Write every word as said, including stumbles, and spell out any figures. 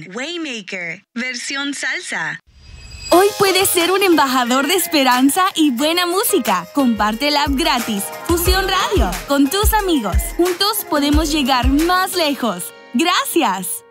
Waymaker, versión salsa. Hoy puedes ser un embajador de esperanza y buena música. Comparte la app gratis, Fusión Radio, con tus amigos. Juntos podemos llegar más lejos. ¡Gracias!